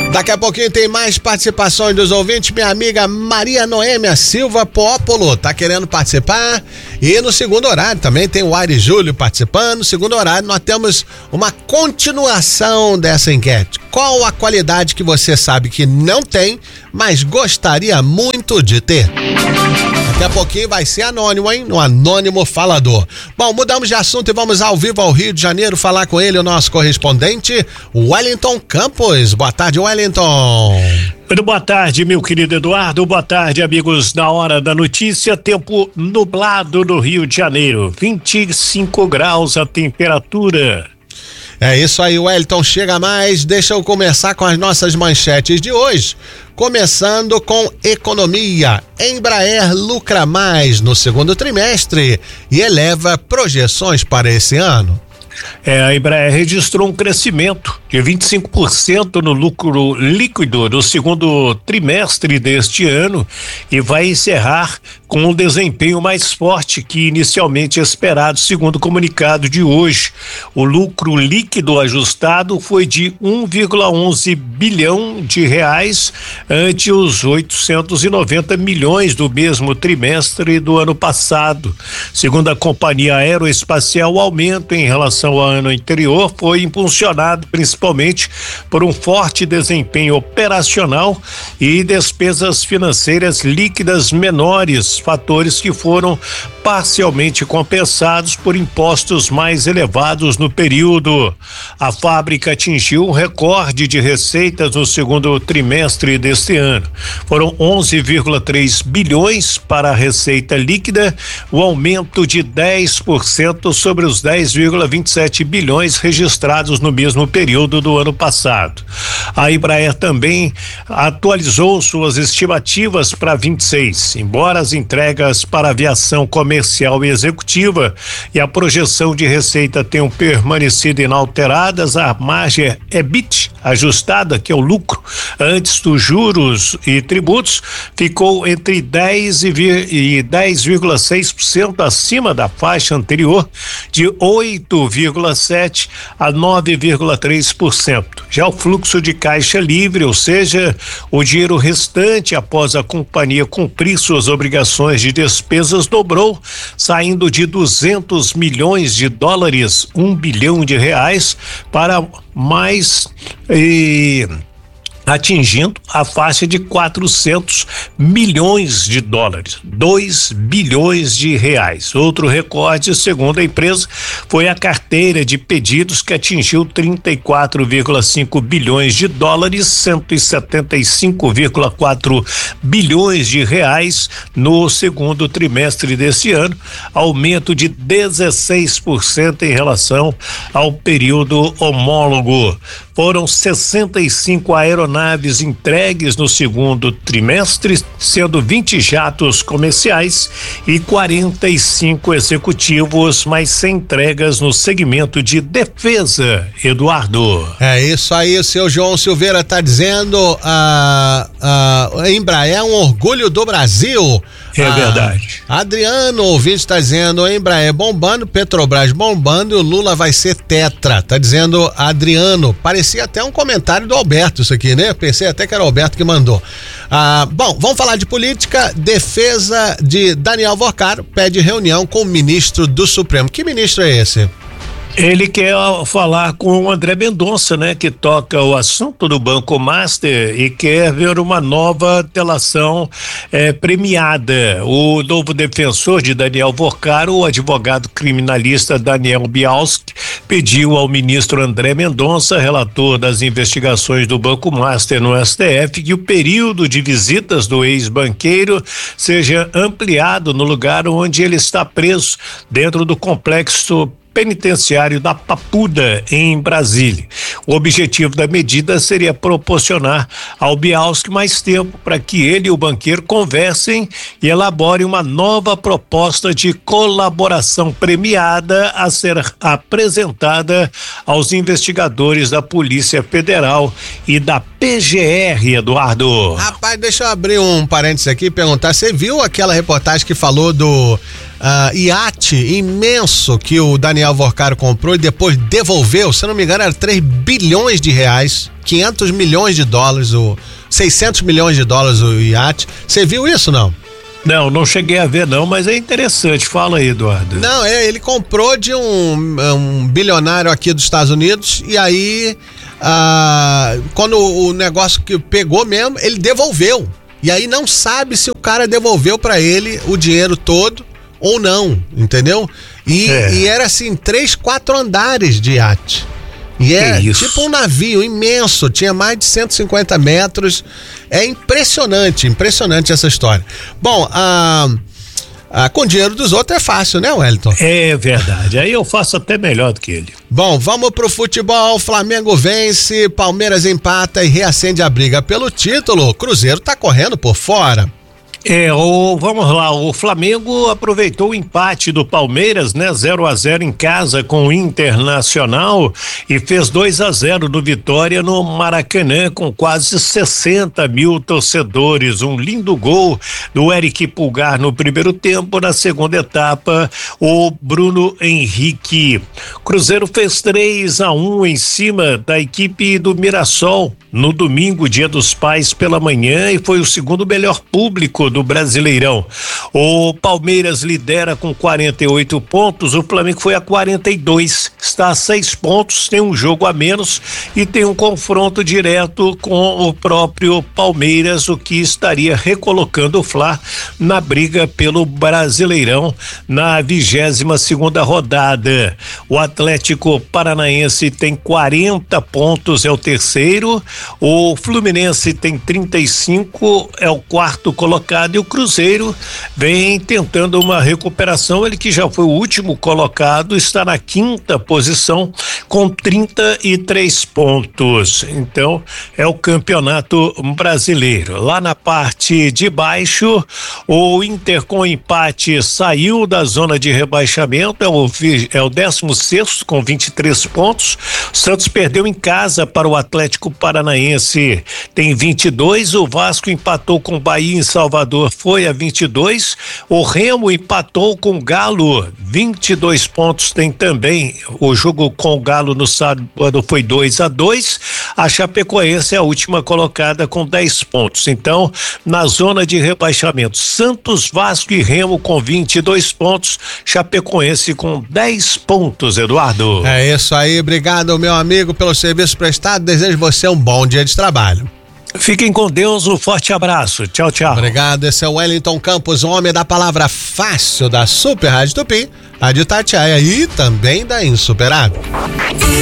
Daqui a pouquinho tem mais participações dos ouvintes. Minha amiga Maria Noêmia Silva Pópolo tá querendo participar. E no segundo horário também tem o Ari Júlio participando. No segundo horário nós temos uma continuação dessa enquete. Qual a qualidade que você sabe que não tem, mas gostaria muito de ter? Daqui a pouquinho vai ser anônimo, hein? No Anônimo Falador. Bom, mudamos de assunto e vamos ao vivo ao Rio de Janeiro falar com ele, o nosso correspondente, Wellington Campos. Boa tarde, Wellington. Muito boa tarde, meu querido Eduardo. Boa tarde, amigos da Hora da Notícia. Tempo nublado no Rio de Janeiro. 25 graus a temperatura. É isso aí, Wellington, chega mais. Deixa eu começar com as nossas manchetes de hoje. Começando com economia. Embraer lucra mais no segundo trimestre e eleva projeções para esse ano. A Embraer registrou um crescimento de 25% no lucro líquido no segundo trimestre deste ano e vai encerrar com um desempenho mais forte que inicialmente esperado, segundo o comunicado de hoje. O lucro líquido ajustado foi de 1,11 bilhão de reais ante os 890 milhões do mesmo trimestre do ano passado. Segundo a companhia aeroespacial, o aumento em relação ao ano anterior foi impulsionado principalmente por um forte desempenho operacional e despesas financeiras líquidas menores, fatores que foram parcialmente compensados por impostos mais elevados no período. A fábrica atingiu um recorde de receitas no segundo trimestre deste ano. Foram 11,3 bilhões para a receita líquida, o aumento de 10% sobre os 10,27 bilhões registrados no mesmo período do ano passado. A Embraer também atualizou suas estimativas para 26, embora as entregas para aviação comercial e executiva e a projeção de receita tenham permanecido inalteradas, a margem EBIT ajustada, que é o lucro antes dos juros e tributos, ficou entre 10 e 10,6% acima da faixa anterior, de 8,7% a 9,3%. Já o fluxo de caixa livre, ou seja, o dinheiro restante após a companhia cumprir suas obrigações de despesas, dobrou, saindo de 200 milhões de dólares, 1 bilhão de reais, para mais atingindo a faixa de 400 milhões de dólares, 2 bilhões de reais. Outro recorde, segundo a empresa, foi a carteira de pedidos, que atingiu 34,5 bilhões de dólares, 175,4 bilhões de reais no segundo trimestre desse ano, aumento de 16% em relação ao período homólogo. Foram 65 aeronaves entregues no segundo trimestre, sendo 20 jatos comerciais e 45 executivos, mais 100 entregas no segmento de defesa, Eduardo. É isso aí, o seu João Silveira está dizendo, a Embraer é um orgulho do Brasil. É verdade. Adriano, ouvinte, está dizendo, Embraer bombando, Petrobras bombando e o Lula vai ser tetra, tá dizendo Adriano. Parecia até um comentário do Alberto isso aqui, né? Pensei até que era o Alberto que mandou. Bom, vamos falar de política. Defesa de Daniel Vorcaro pede reunião com o ministro do Supremo. Que ministro é esse? Ele quer falar com o André Mendonça, né? Que toca o assunto do Banco Master e quer ver uma nova delação premiada. O novo defensor de Daniel Vorcaro, o advogado criminalista Daniel Bialski, pediu ao ministro André Mendonça, relator das investigações do Banco Master no STF, que o período de visitas do ex-banqueiro seja ampliado no lugar onde ele está preso, dentro do complexo penitenciário da Papuda, em Brasília. O objetivo da medida seria proporcionar ao Bialski mais tempo para que ele e o banqueiro conversem e elaborem uma nova proposta de colaboração premiada a ser apresentada aos investigadores da Polícia Federal e da PGR, Eduardo. Rapaz, deixa eu abrir um parênteses aqui e perguntar, você viu aquela reportagem que falou do iate imenso que o Daniel Vorcaro comprou e depois devolveu, se não me engano, era 3 bilhões de reais 500 milhões de dólares, 600 milhões de dólares o iate. Você viu isso, não? Não cheguei a ver não, mas é interessante. Fala aí, Eduardo. Não, ele comprou de um bilionário aqui dos Estados Unidos e aí, quando o negócio que pegou mesmo, ele devolveu. E aí não sabe se o cara devolveu pra ele o dinheiro todo ou não, entendeu? E era assim, 3, 4 andares de iate. E é tipo um navio imenso, tinha mais de 150 metros. É impressionante essa história. Bom, com dinheiro dos outros é fácil, né, Wellington? É verdade, aí eu faço até melhor do que ele. Bom, vamos pro futebol. Flamengo vence, Palmeiras empata e reacende a briga pelo título. Cruzeiro tá correndo por fora. Vamos lá, o Flamengo aproveitou o empate do Palmeiras, né? 0-0 em casa com o Internacional e fez 2-0 do Vitória no Maracanã com quase 60 mil torcedores. Um lindo gol do Eric Pulgar no primeiro tempo, na segunda etapa, o Bruno Henrique. Cruzeiro fez 3-1 em cima da equipe do Mirassol no domingo, Dia dos Pais, pela manhã, e foi o segundo melhor público do Brasileirão. O Palmeiras lidera com 48 pontos, o Flamengo foi a 42, está a 6 pontos, tem um jogo a menos e tem um confronto direto com o próprio Palmeiras, o que estaria recolocando o Fla na briga pelo Brasileirão na 22ª rodada. O Atlético Paranaense tem 40 pontos, é o terceiro. O Fluminense tem 35, é o quarto colocado, e o Cruzeiro vem tentando uma recuperação. Ele que já foi o último colocado, está na 5ª posição com 33 pontos. Então é o Campeonato Brasileiro. Lá na parte de baixo, o Inter com empate saiu da zona de rebaixamento, é o 16º com 23 pontos. O Santos perdeu em casa para o Atlético Paranaense, tem 22. O Vasco empatou com o Bahia em Salvador, foi a 22. O Remo empatou com o Galo, 22 pontos tem também. O jogo com o Galo no sábado foi 2-2. A Chapecoense é a última colocada com 10 pontos. Então, na zona de rebaixamento, Santos, Vasco e Remo com 22 pontos, Chapecoense com 10 pontos, Eduardo. É isso aí, obrigado, meu amigo, pelo serviço prestado. Desejo você um bom dia de trabalho. Fiquem com Deus, um forte abraço. Tchau, tchau. Obrigado, esse é o Wellington Campos, o homem da palavra fácil da Super Rádio Tupi, Rádio Itatiaia e também da Insuperável.